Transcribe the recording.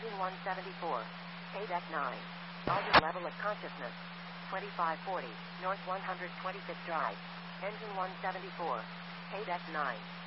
Engine 174. Paydeck 9. Target level of consciousness. 2540. North 125th Drive. Engine 174. Paydeck 9.